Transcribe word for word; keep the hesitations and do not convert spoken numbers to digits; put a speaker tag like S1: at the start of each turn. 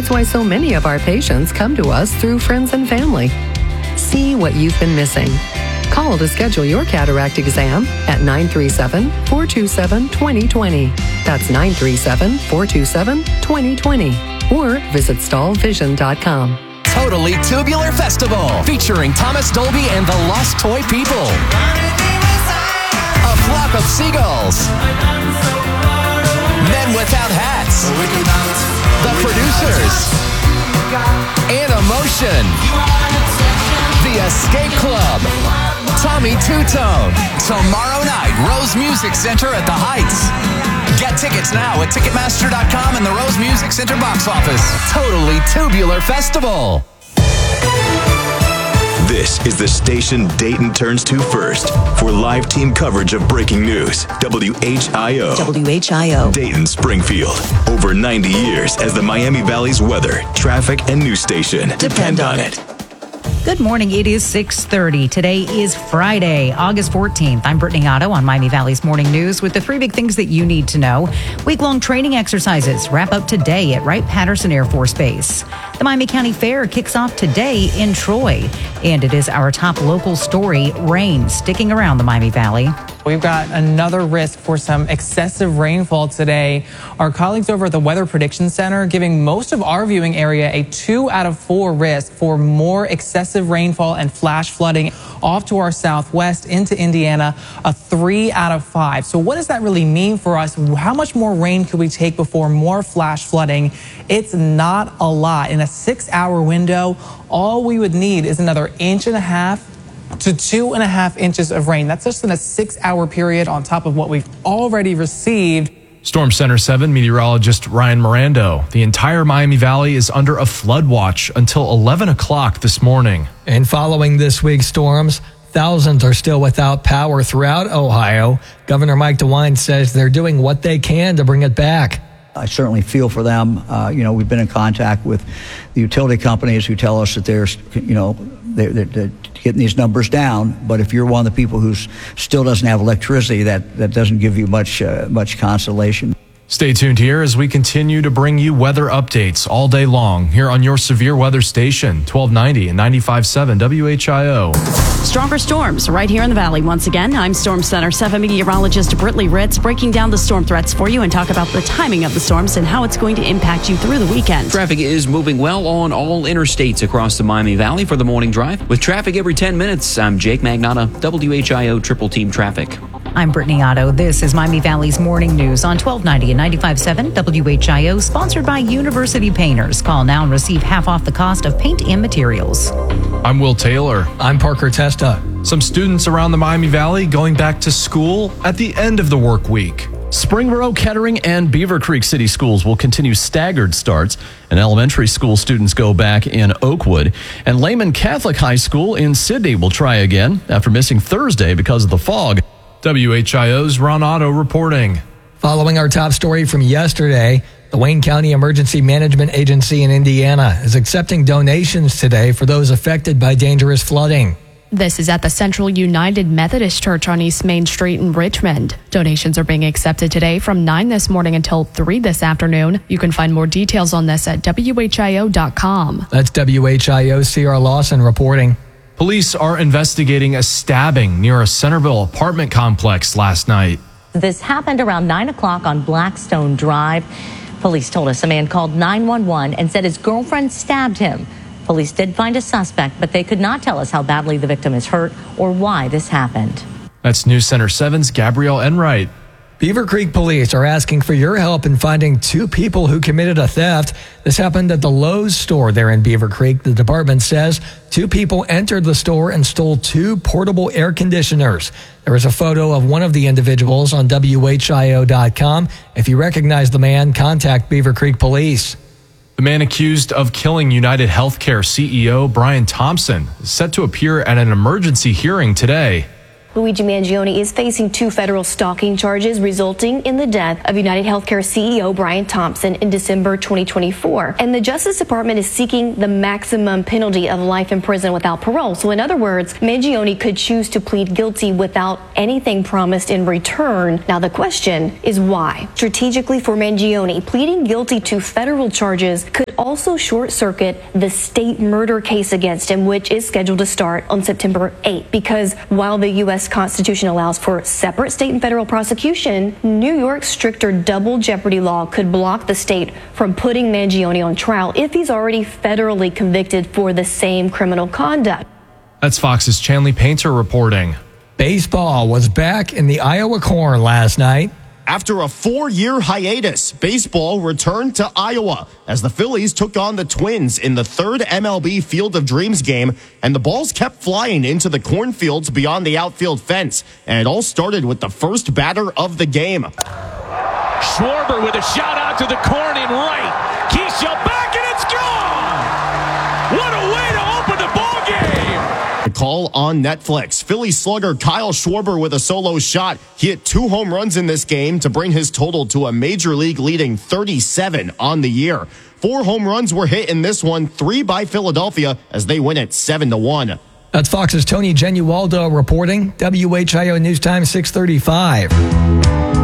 S1: It's why so many of our patients come to us through friends and family. See what you've been missing. Call to schedule your cataract exam at nine three seven, four two seven, two zero two zero. That's nine three seven, four two seven, two zero two zero. Or visit stall vision dot com.
S2: Totally Tubular Festival, featuring Thomas Dolby and the Lost Toy People. A Flock of Seagulls. Men Without Hats. The Producers. And Emotion. The Escape Club. Tommy Two-Tone. Tomorrow night, Rose Music Center at the Heights. Get tickets now at Ticketmaster dot com and the Rose Music Center box office. Totally Tubular Festival.
S3: This is the station Dayton turns to first for live team coverage of breaking news. W H I O.
S4: W H I O.
S3: Dayton, Springfield. Over ninety years as the Miami Valley's weather, traffic, and news station. Depend on it.
S5: Good morning. It is six thirty. Today is Friday, August fourteenth. I'm Brittany Otto on Miami Valley's Morning News with the three big things that you need to know. Week-long training exercises wrap up today at Wright-Patterson Air Force Base. The Miami County Fair kicks off today in Troy. And it is our top local story, rain sticking around the Miami Valley.
S6: We've got another risk for some excessive rainfall today. Our colleagues over at the Weather Prediction Center giving most of our viewing area a two out of four risk for more excessive rainfall and flash flooding off to our southwest into Indiana, a three out of five. So what does that really mean for us? How much more rain could we take before more flash flooding? It's not a lot. In a six hour window, all we would need is another inch and a half to two and a half inches of rain. That's just in a six hour period on top of what we've already received.
S7: Storm Center seven meteorologist Ryan Mirando. The entire Miami Valley is under a flood watch until eleven o'clock this morning.
S8: And following this week's storms, thousands are still without power throughout Ohio. Governor Mike DeWine says they're doing what they can to bring it back.
S9: I certainly feel for them. Uh, you know, we've been in contact with the utility companies who tell us that they're, you know, they're, they're, they're getting these numbers down. But if you're one of the people who still doesn't have electricity, that, that doesn't give you much, uh, much consolation.
S7: Stay tuned here as we continue to bring you weather updates all day long here on your severe weather station, twelve ninety and ninety-five point seven W H I O.
S10: Stronger storms right here in the valley. Once again, I'm Storm Center seven meteorologist Brittany Ritz, breaking down the storm threats for you and talk about the timing of the storms and how it's going to impact you through the weekend.
S11: Traffic is moving well on all interstates across the Miami Valley for the morning drive. With traffic every ten minutes, I'm Jake Magnotta, W H I O Triple Team Traffic.
S5: I'm Brittany Otto. This is Miami Valley's Morning News on twelve ninety and ninety-five point seven W H I O, sponsored by University Painters. Call now and receive half off the cost of paint and materials.
S7: I'm Will Taylor.
S8: I'm Parker Testa.
S7: Some students around the Miami Valley going back to school at the end of the work week.
S12: Springboro, Kettering, and Beaver Creek City Schools will continue staggered starts, and elementary school students go back in Oakwood. And Lehman Catholic High School in Sydney will try again after missing Thursday because of the fog.
S7: W H I O's Ron Otto reporting.
S8: Following our top story from yesterday, the Wayne County Emergency Management Agency in Indiana is accepting donations today for those affected by dangerous flooding.
S13: This is at the Central United Methodist Church on East Main Street in Richmond. Donations are being accepted today from nine this morning until three this afternoon. You can find more details on this at W H I O dot com.
S8: That's W H I O Sierra Lawson reporting.
S7: Police are investigating a stabbing near a Centerville apartment complex last night.
S14: This happened around nine o'clock on Blackstone Drive. Police told us a man called nine one one and said his girlfriend stabbed him. Police did find a suspect, but they could not tell us how badly the victim is hurt or why this happened.
S7: That's News Center seven's Gabrielle Enright.
S8: Beaver Creek police are asking for your help in finding two people who committed a theft. This happened at the Lowe's store there in Beaver Creek. The department says two people entered the store and stole two portable air conditioners. There is a photo of one of the individuals on W H I O dot com. If you recognize the man, contact Beaver Creek police.
S7: The man accused of killing United Healthcare C E O Brian Thompson is set to appear at an emergency hearing today.
S15: Luigi Mangione is facing two federal stalking charges resulting in the death of United Healthcare C E O Brian Thompson in December twenty twenty-four. And the Justice Department is seeking the maximum penalty of life in prison without parole. So in other words, Mangione could choose to plead guilty without anything promised in return. Now the question is why? Strategically for Mangione, pleading guilty to federal charges could also short-circuit the state murder case against him, which is scheduled to start on September eighth. Because while the U S Constitution allows for separate state and federal prosecution, New York's stricter double jeopardy law could block the state from putting Mangione on trial if he's already federally convicted for the same criminal conduct.
S7: That's Fox's Chanley Painter reporting.
S8: Baseball was back in the Iowa Corn last night.
S4: After a four-year hiatus, baseball returned to Iowa as the Phillies took on the Twins in the third M L B Field of Dreams game, and the balls kept flying into the cornfields beyond the outfield fence. And it all started with the first batter of the game.
S16: Schwarber with a shot out to the corn in right. Keisha back, and it's gone! What a way to open the ball game!
S4: The call on Netflix. Philly slugger Kyle Schwarber with a solo shot. He hit two home runs in this game to bring his total to a major league leading thirty-seven on the year. Four home runs were hit in this one, three by Philadelphia as they win it seven to one.
S8: That's Fox's Tony Genualdo reporting. W H I O News Time six thirty-five.